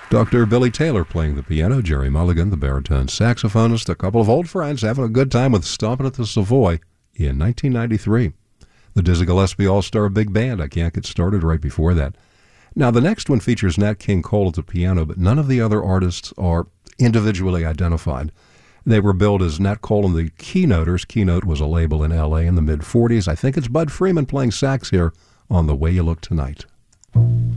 Dr. Billy Taylor playing the piano, Jerry Mulligan, the baritone saxophonist, a couple of old friends having a good time with Stompin' at the Savoy in 1993. The Dizzy Gillespie All-Star Big Band, I Can't Get Started, right before that. Now, the next one features Nat King Cole at the piano, but none of the other artists are individually identified. They were billed as Nat Cole and the Keynoters. Keynote was a label in L.A. in the mid-'40s. I think it's Bud Freeman playing sax here on The Way You Look Tonight.